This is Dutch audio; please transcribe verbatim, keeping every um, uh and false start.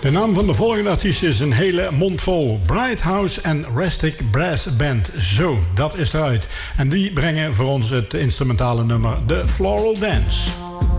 De naam van de volgende artiest is een hele mond vol. Bright House en Rustic Brass Band. Zo, dat is eruit. En die brengen voor ons het instrumentale nummer The Floral Dance.